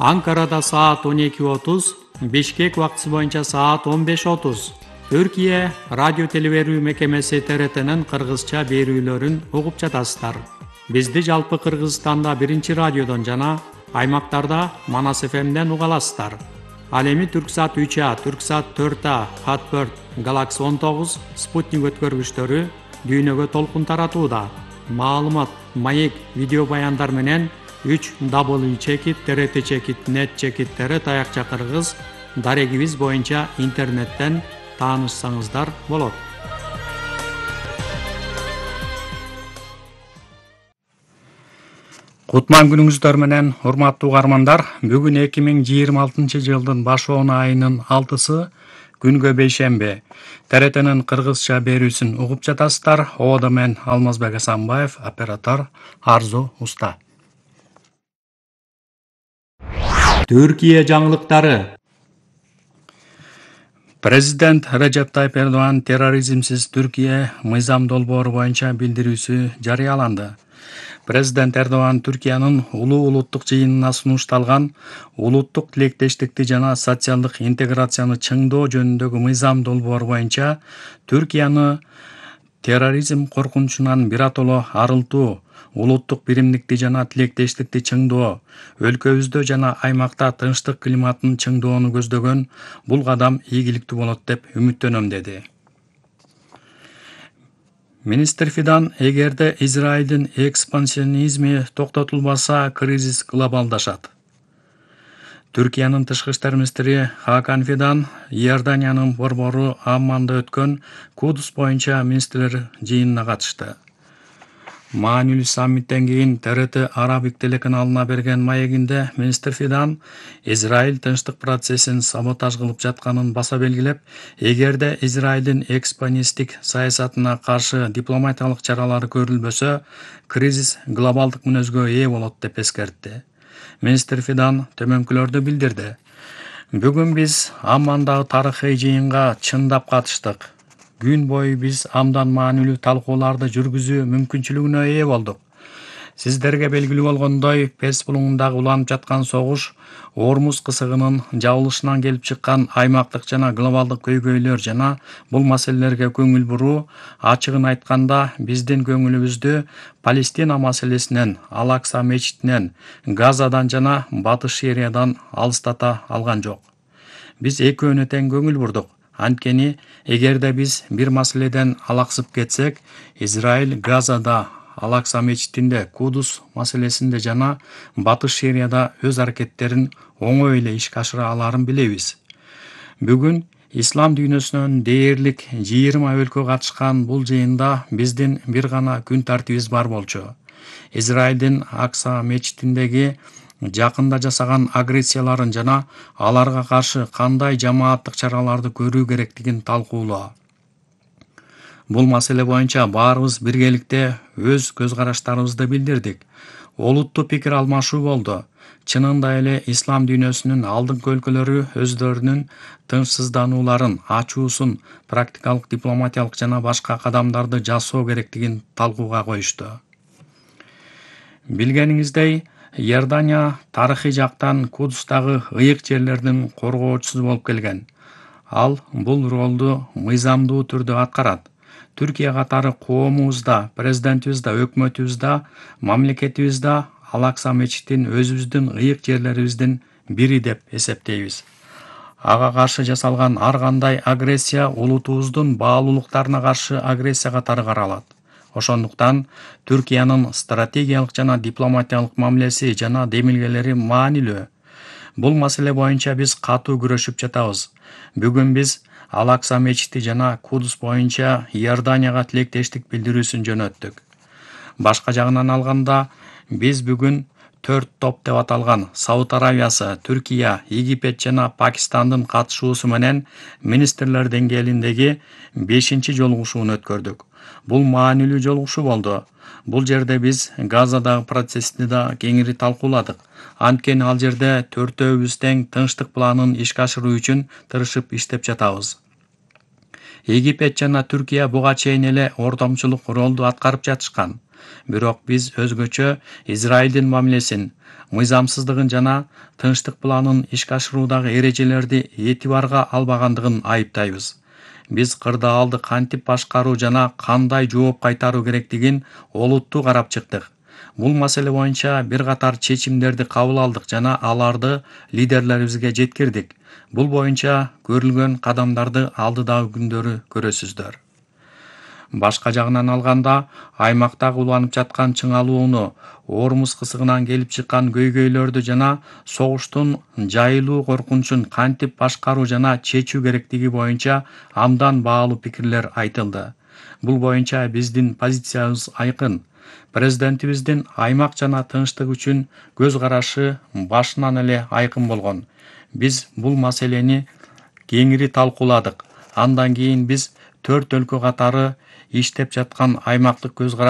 Анкарада саат 12:30, Бишкек убактысы боюнча саат 15:30. Түркия радио телеверүү мекемеси ТРТнын кыргызча берүүлөрүн угуп жатасыздар. Бизди жалпы Кыргызстанда 1-радиодон жана аймактарда Манас ФМден уга аласыздар. Ал эми Түрксат 3А, Түрксат 4А, Хатбird, Galaxy 19, Спутник өткөргүчтөрү дүйнөгө толкун таратууда. Маалымат, маек, видео баяндар менен 3w.trt.net/tr таякча кыргыз дарегибиз боюнча интернеттен таанышсаңыздар болот. Кутман күнүңүздөр менен урматтуу угармандар, бүгүн 2026 жылдын башоон айынын 6-сы күнгө бейшемби. ТРТнын кыргызча берүүсүн угуп жатасыздар. Оодо мен Алмазбек Асанбаев, оператор Арзу Уста. Түркия жаңылыктары. Президент Режеп Тайип Эрдоган терроризмсиз Түркия мыйзам долбоору боюнча билдирүүсү жарыяланды. Президент Эрдоган Түркиянын улуу улуттук жыйынына сунушталган улуттук тилектештикти жана социалдык интеграцияны чыңдоо жөнүндөгү мыйзам долбоору боюнча Түркияны терроризм коркунучунан биротоло арылтуу, улуттук биримдикти жана тилектештикти чыңдоо, өлкөбүздө жана аймакта тынчтык климатын чыңдоону көздөгөн бул кадам ийгиликтүү болот деп үмүттөнөм деди. Министр Фидан, эгерде Израилдин экспансионизми токтотулбаса, кризис глобалдашат. Түркиянын тышкы иштер министри Хакан Фидан Иорданиянын борбору Амманда өткөн Кудус боюнча министрлер жыйынына катышты. Маанилүү саммиттен кийин ТРТ Арабик телеканалына берген маегинде министр Фидан Израиль тынчтык процессин саботаж кылып жатканын баса белгилеп, эгерде Израилдин экспансионисттик саясатына каршы дипломатиялык чаралары көрүлбөсө, кризис глобалдык мүнөзгө ээ болот деп эскертти. Министр Фидан төмөнкүлөрдү билдирди. Бүгүн биз Аммандагы тарыхый жыйынга чындап катыштык. Күн бою биз абдан маанилүү талкууларды жүргүзүү мүмкүнчүлүгүнө ээ болдук. Сиздерге белгилүү болгондой, Перс булуңундагы уланып жаткан согуш, Ормуз кысыгынын жабылышынан келип чыккан аймактык жана глобалдык көйгөйлөр жана бул маселелерге көңүл буруу, ачыгын айтканда, биздин көңүлүбүздү Палестина маселесинен, Ал-Акса мечитинен, Газадан жана Батыш Сириядан алыстата алган жок. Биз экөөнө тең көңүл бурдук. Анткени, эгерде биз бир маселеден алаксып кетсек, Израиль Газада, Ал-Акса мечитинде, Кудус маселесинде жана Батыш Сирияда өз аракеттерин оңой эле ишке ашыра аларын билебиз. Бүгүн ислам дүйнөсүнөн дээрлик 20 өлкө катышкан бул жыйында биздин бир гана күн тартибибиз бар болчу. Израилдин Акса мечитиндеги жакында жасаган агрессияларын жана аларга каршы кандай жамааттык чараларды көрүү керектигин талкуулоо. Бул маселе боюнча баарыбыз биргеликте өз көз караштарыбызды билдирдик. Олуттуу пикир алмашуу болду. Чынында эле ислам дүйнөсүнүн алдыңкы өлкөлөрү өздөрүнүн тынчсызданууларын, ачуусун, практикалык дипломатиялык жана башка кадамдарды жасоо керектигин талкууга коюшту. Билгениңиздей, Иордания тарыхый жактан Кудустагы ыйык жерлердин коргоочусу болуп келген. Ал бул ролду мыйзамдуу түрдө аткарат. Түркия катары коомубузда, президентибизде, өкмөтүбүздө, мамлекетибизде Ал-Акса мечитин өзүбүздүн ыйык жерлерибиздин бири деп эсептейбиз. Ага каршы жасалган ар кандай агрессия улутубуздун баалуулуктарына каршы агрессия катары каралат. Ошондуктан Түркиянын стратегиялык жана дипломатиялык мамилеси жана демилгелери маанилүү. Бул маселе боюнча биз катуу күрөшүп жатабыз. Бүгүн биз Ал-Акса мечити жана Кудус боюнча Иорданияга тилектештик билдирүүсүн жөнөттүк. Башка жагынан алганда, биз бүгүн 4 топ деп аталган Сауд Аравиясы, Түркия, Египет жана Пакистандын катышуусу менен министрлер деңгээлиндеги 5-чи жолугушууну өткөрдүк. Бул маанилүү жолугушуу болду. Бул жерде биз Газадагы процессти да кеңири талкууладык. Анткени ал жерде төртөөбүз тең тынчтык планын ишке ашыруу үчүн тырышып иштеп жатабыз. Египет жана Түркия буга чейин эле ортомчулук ролду аткарып жатышкан. Бирок биз өзгөчө Израилдин мамилесин, мыйзамсыздыгын жана тынчтык планын ишке ашыруудагы эрежелерди этибарга албагандыгын айыптайбыз. Биз кырдаалды кантип башкаруу жана кандай жооп кайтаруу керектигин олуттуу карап чыктык. Бул маселе боюнча бир катар чечимдерди кабыл алдык жана аларды лидерлерибизге жеткирдик. Бул боюнча көрүлгөн кадамдарды алдыдагы күндөрү көрөсүздөр. Башка жагынан алганда, аймактагы уланып жаткан чыңалууну, Ормуз кысыгынан келип чыккан көйгөйлөрдү жана согуштун жайылуу коркунучун кантип башкаруу жана чечүү керектиги боюнча абдан баалуу пикирлер айтылды. Бул боюнча биздин позициябыз айкын. Президентибиздин аймак жана тынчтык үчүн көз карашы башынан эле айкын болгон. Биз бул маселени кеңири талкууладык. Андан кийин биз 4 өлкө катары иштеп жаткан аймактык көз